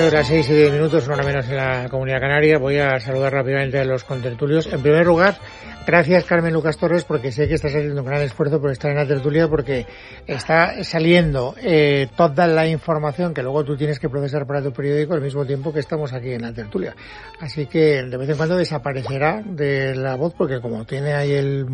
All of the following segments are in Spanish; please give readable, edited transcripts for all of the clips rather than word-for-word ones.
las 6:10, una hora menos en la Comunidad Canaria. Voy a saludar rápidamente a los contertulios. En primer lugar, gracias Carmen Lucas Torres, porque sé que estás haciendo un gran esfuerzo por estar en la tertulia, porque está saliendo toda la información que luego tú tienes que procesar para tu periódico al mismo tiempo que estamos aquí en la tertulia. Así que de vez en cuando desaparecerá de la voz, porque como tiene ahí el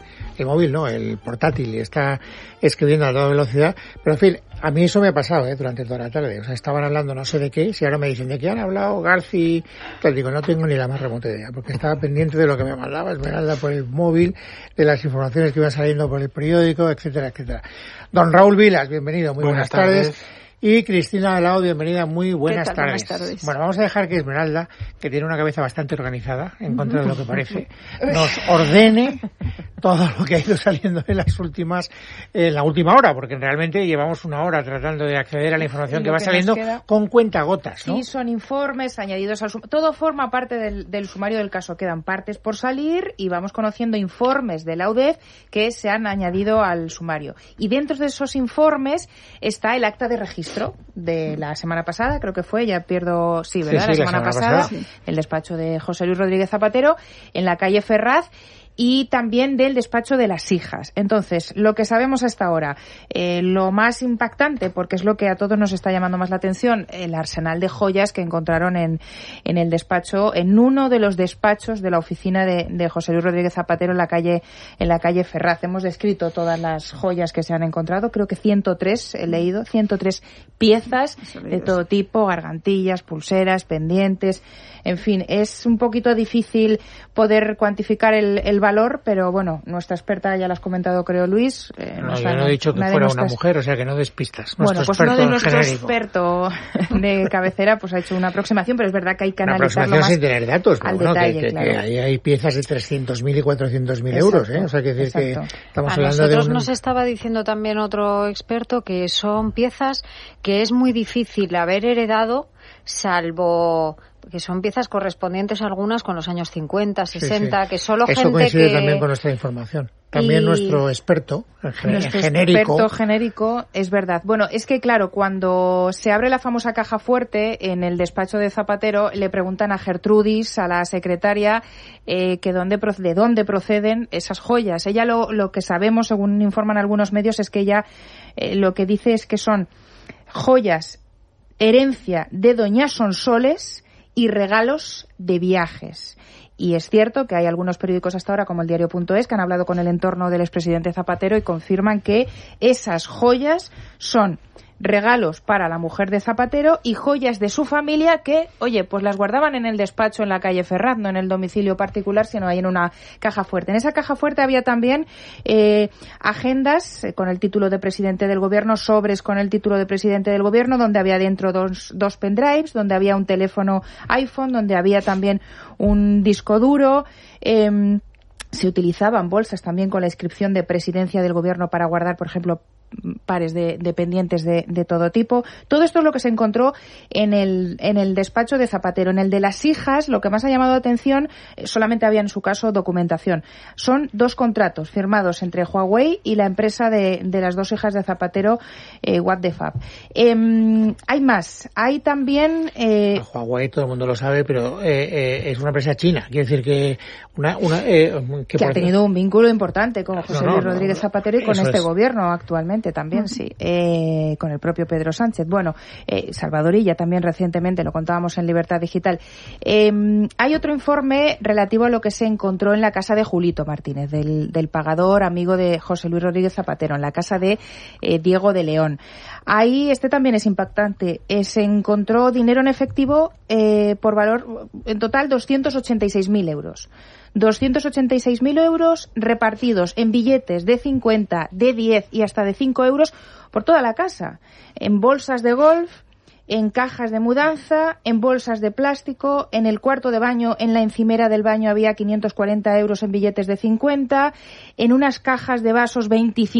portátil, y está escribiendo a toda velocidad. Pero en fin, a mí eso me ha pasado durante toda la tarde. O sea, estaban hablando no sé de qué, si ahora me dicen de qué han hablado Garci, pues digo, no tengo ni la más remota idea, porque estaba pendiente de lo que me mandaba Esmeralda por el móvil, de las informaciones que iban saliendo por el periódico, etcétera, etcétera. Don Raúl Vilas, bienvenido, muy buenas tardes. Y Cristina Alao, bienvenida, muy buenas tardes. Buenas tardes. Bueno, vamos a dejar que Esmeralda, que tiene una cabeza bastante organizada, en contra de lo que parece, nos ordene todo lo que ha ido saliendo en la última hora, porque realmente llevamos una hora tratando de acceder a la información que va saliendo con cuentagotas, ¿no? Sí, son informes añadidos al sumario. Todo forma parte del sumario del caso. Quedan partes por salir y vamos conociendo informes de la UDEF que se han añadido al sumario. Y dentro de esos informes está el acta de registro de la semana pasada, creo que fue, ya pierdo, sí, ¿verdad? Sí, la semana pasada, el despacho de José Luis Rodríguez Zapatero en la calle Ferraz, y también del despacho de las hijas. Entonces, lo que sabemos hasta ahora, lo más impactante, porque es lo que a todos nos está llamando más la atención, el arsenal de joyas que encontraron en el despacho, en uno de los despachos de la oficina de José Luis Rodríguez Zapatero en la calle Ferraz. Hemos descrito todas las joyas que se han encontrado, creo que 103, he leído, 103 piezas de todo tipo, gargantillas, pulseras, pendientes, en fin, es un poquito difícil poder cuantificar el valor, pero bueno, nuestra experta ya lo has comentado, creo, Luis. Yo no he dicho que fuera una mujer, o sea que no despistas. Bueno, pues uno de nuestros expertos de cabecera pues ha hecho una aproximación, pero es verdad que hay que analizarlo más sin tener datos, al detalle, claro. Que ahí hay piezas de 300.000 y 400.000 euros, O sea, que decir que estamos hablando de... Nosotros nos estaba diciendo también otro experto que son piezas que es muy difícil haber heredado, salvo que son piezas correspondientes algunas con los años 50, 60, sí. Que solo eso gente coincide también con nuestra información. También nuestro experto genérico, es verdad. Bueno, es que claro, cuando se abre la famosa caja fuerte en el despacho de Zapatero, le preguntan a Gertrudis, a la secretaria, de dónde proceden esas joyas. Ella lo que sabemos, según informan algunos medios, es que ella lo que dice es que son joyas, herencia de doña Sonsoles y regalos de viajes. Y es cierto que hay algunos periódicos hasta ahora, como el diario.es, que han hablado con el entorno del expresidente Zapatero y confirman que esas joyas son regalos para la mujer de Zapatero y joyas de su familia que, oye, pues las guardaban en el despacho en la calle Ferraz, no en el domicilio particular, sino ahí en una caja fuerte. En esa caja fuerte había también agendas con el título de presidente del gobierno, sobres con el título de presidente del gobierno, donde había dentro dos pendrives, donde había un teléfono iPhone, donde había también un disco duro. Se utilizaban bolsas también con la inscripción de presidencia del gobierno para guardar, por ejemplo, pares de pendientes de todo tipo. Todo esto es lo que se encontró en el despacho de Zapatero. En el de las hijas, lo que más ha llamado la atención, solamente había en su caso documentación. Son 2 contratos firmados entre Huawei y la empresa de las 2 hijas de Zapatero, What the Fab. Hay más. Hay también... Huawei, todo el mundo lo sabe, pero es una empresa china. Quiere decir que que ha tenido un vínculo importante con José Luis Rodríguez Zapatero y con este gobierno actualmente también, sí, con el propio Pedro Sánchez. Bueno, Salvador Illa también recientemente, lo contábamos en Libertad Digital. Hay otro informe relativo a lo que se encontró en la casa de Julito Martínez, del pagador amigo de José Luis Rodríguez Zapatero, en la casa de Diego de León. Ahí también es impactante. Se encontró dinero en efectivo por valor, en total, 286.000 euros. 286.000 euros repartidos en billetes de 50, de 10 y hasta de 5 euros por toda la casa, en bolsas de golf, en cajas de mudanza, en bolsas de plástico, en el cuarto de baño, en la encimera del baño había 540 euros en billetes de 50, en unas cajas de vasos 25